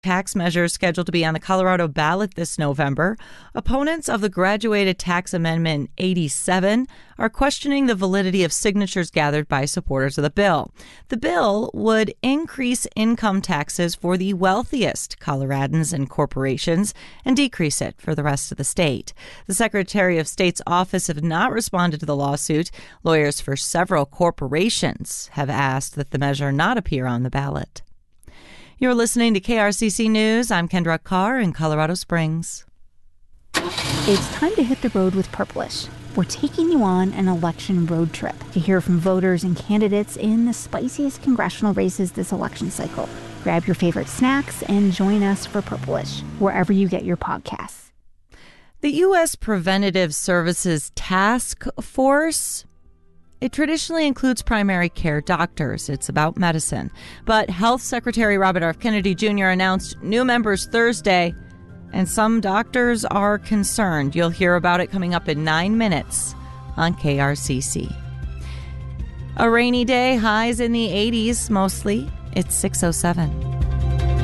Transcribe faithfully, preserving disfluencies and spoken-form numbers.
Tax measures scheduled to be on the Colorado ballot this November. Opponents of the Graduated Tax Amendment eighty-seven are questioning the validity of signatures gathered by supporters of the bill. The bill would increase income taxes for the wealthiest Coloradans and corporations and decrease it for the rest of the state. The Secretary of State's office have not responded to the lawsuit. Lawyers for several corporations have asked that the measure not appear on the ballot. You're listening to K R C C News. I'm Kendra Carr in Colorado Springs. It's time to hit the road with Purplish. We're taking you on an election road trip to hear from voters and candidates in the spiciest congressional races this election cycle. Grab your favorite snacks and join us for Purplish, wherever you get your podcasts. The U S Preventative Services Task Force, it traditionally includes primary care doctors. It's about medicine. But Health Secretary Robert F. Kennedy Junior announced new members Thursday, and some doctors are concerned. You'll hear about it coming up in nine minutes on K R C C. A rainy day, highs in the eighties mostly. It's six oh seven.